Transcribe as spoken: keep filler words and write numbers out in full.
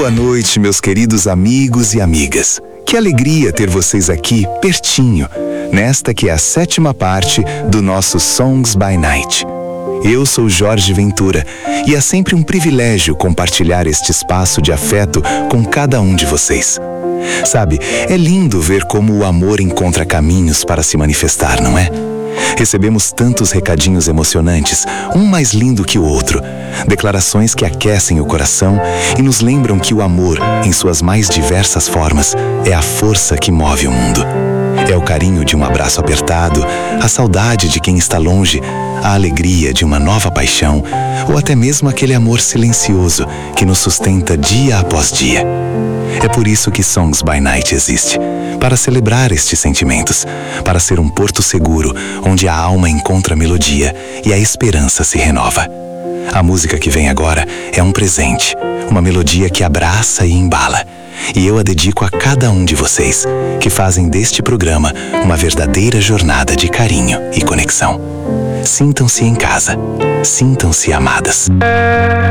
Boa noite, meus queridos amigos e amigas. Que alegria ter vocês aqui pertinho, nesta que é a sétima parte do nosso Songs by Night. Eu sou Jorge Ventura e é sempre um privilégio compartilhar este espaço de afeto com cada um de vocês. Sabe, é lindo ver como o amor encontra caminhos para se manifestar, não é? Recebemos tantos recadinhos emocionantes, um mais lindo que o outro. Declarações que aquecem o coração e nos lembram que o amor, em suas mais diversas formas, é a força que move o mundo. É o carinho de um abraço apertado, a saudade de quem está longe, a alegria de uma nova paixão, ou até mesmo aquele amor silencioso que nos sustenta dia após dia. É por isso que Songs by Night existe, para celebrar estes sentimentos, para ser um porto seguro onde a alma encontra melodia e a esperança se renova. A música que vem agora é um presente, uma melodia que abraça e embala. E eu a dedico a cada um de vocês, que fazem deste programa uma verdadeira jornada de carinho e conexão. Sintam-se em casa, sintam-se amadas.